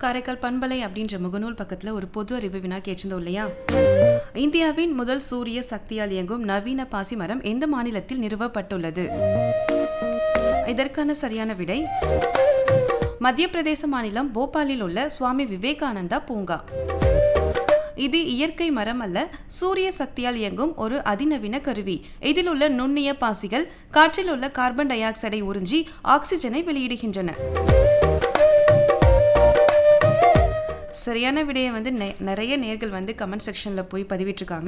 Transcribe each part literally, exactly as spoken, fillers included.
காரைக்கால் பண்பலை அப்படின்ற முகநூல் பக்கத்தில் ஒரு பொது அறிவு வினா கேட்டிருந்தோம் இல்லையா? இந்தியாவின் முதல் சூரிய சக்தியால் இயங்கும் நவீன பாசி மரம் எந்த மாநிலத்தில் நிறுவப்பட்டுள்ளது? இதற்கான சரியான விடை மத்திய பிரதேச மாநிலம் போபாலில் உள்ள சுவாமி விவேகானந்தா பூங்கா. இது இயற்கை மரம் அல்ல, சூரிய சக்தியால் இயங்கும் ஒரு அதிநவீன கருவி. இதில் உள்ள நுண்ணிய பாசிகள் காற்றில் உள்ள கார்பன் டை ஆக்சைடை உறிஞ்சி ஆக்சிஜனை வெளியிடுகின்றன. சரியான விடையை வந்து நிறைய நேர்கள் வந்து கமெண்ட் செக்ஷன்ல போய் பதிவிட்டிருக்காங்க.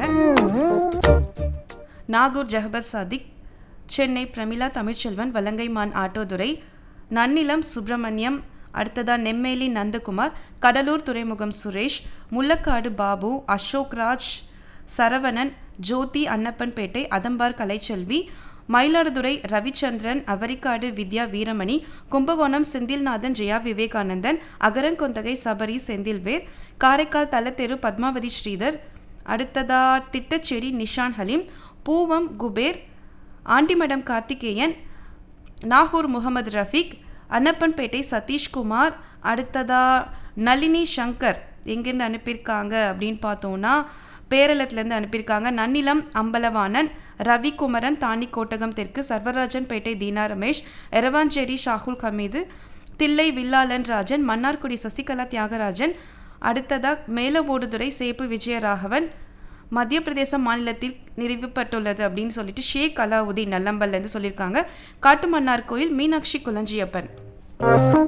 நாகூர் ஜஹபர் சாதிக், சென்னை பிரமிளா தமிழ்ச்செல்வன், வலங்கைமான் ஆட்டோதுரை, நன்னிலம் சுப்பிரமணியம், அடுத்ததா நெம்மேலி நந்தகுமார், கடலூர் துறைமுகம் சுரேஷ், முள்ளக்காடு பாபு, அசோக்ராஜ், சரவணன், ஜோதி அன்னப்பன்பேட்டை, அதம்பார் கலைச்செல்வி, மயிலாடுதுறை ரவிச்சந்திரன், அவரிக்காடு வித்யா வீரமணி, கும்பகோணம் செந்தில்நாதன், ஜெயா விவேகானந்தன், அகரன்கொந்தகை சபரி செந்தில்வேர், காரைக்கால் தலத்தெரு பத்மாவதி ஸ்ரீதர், அடுத்ததா திட்டச்சேரி நிஷான் ஹலீம், பூவம் குபேர், ஆண்டிமடம் கார்த்திகேயன், நாகூர் முகமது ரஃபீக், அன்னப்பன்பேட்டை சதீஷ்குமார், அடுத்ததா நளினி சங்கர் எங்கேருந்து அனுப்பியிருக்காங்க அப்படின்னு பார்த்தோன்னா பேரளத்துலேருந்து அனுப்பியிருக்காங்க. நன்னிலம் அம்பலவாணன், ரவிக்குமரன், தானி கோட்டகம் தெற்கு, சர்வராஜன் பேட்டை தீனா ரமேஷ், எரவாஞ்சேரி ஷாகுல் ஹமீது, தில்லை வில்லாளன் ராஜன், மன்னார்குடி சசிகலா தியாகராஜன், அடுத்ததா மேலவோடுதுறை சேப்பு விஜயராகவன், மத்திய பிரதேச மாநிலத்தில் நிறுவப்பட்டுள்ளது அப்படின்னு சொல்லிட்டு ஷேக் அலாவுதீன் நல்லம்பல்லேருந்து சொல்லியிருக்காங்க. காட்டுமன்னார் கோயில் மீனாட்சி குலஞ்சியப்பன்.